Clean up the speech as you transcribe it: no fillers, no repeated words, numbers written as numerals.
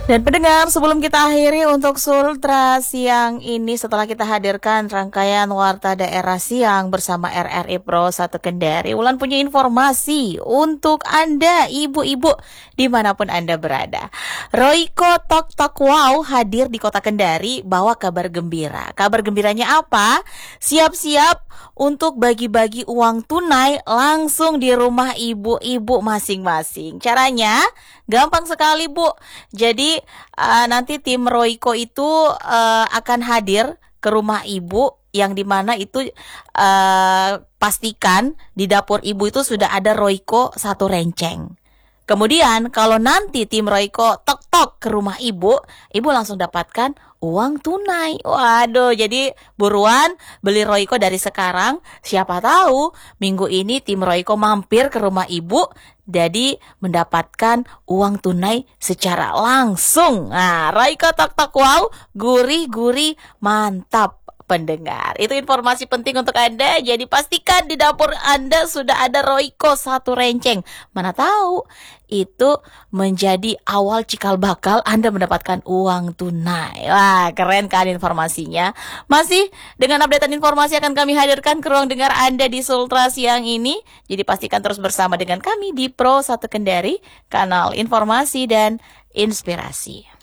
Dan pendengar, sebelum kita akhiri untuk Sultra siang ini, setelah kita hadirkan rangkaian Warta Daerah Siang bersama RRI Pro 1 Kendari, Wulan punya informasi untuk Anda, ibu-ibu, dimanapun Anda berada. Royco Tok Tok Wow hadir di kota Kendari, bawa kabar gembira. Kabar gembiranya apa? Siap-siap untuk bagi-bagi uang tunai langsung di rumah ibu-ibu masing-masing. Caranya gampang sekali, Bu. Jadi nanti tim Royco itu akan hadir ke rumah ibu, yang dimana itu pastikan di dapur ibu itu sudah ada Royco 1 renceng. Kemudian kalau nanti tim Royco tok-tok ke rumah ibu, ibu langsung dapatkan uang tunai. Waduh, jadi buruan beli Royco dari sekarang. Siapa tahu minggu ini tim Royco mampir ke rumah ibu, jadi mendapatkan uang tunai secara langsung. Nah, Royco tok-tok wow, gurih-gurih, mantap. Pendengar, itu informasi penting untuk Anda. Jadi pastikan di dapur Anda sudah ada Royco 1 renceng. Mana tahu itu menjadi awal cikal bakal Anda mendapatkan uang tunai. Wah, keren kan informasinya. Masih dengan updatean informasi akan kami hadirkan ke ruang dengar Anda di Sultra siang ini. Jadi pastikan terus bersama dengan kami di Pro 1 Kendari, kanal informasi dan inspirasi.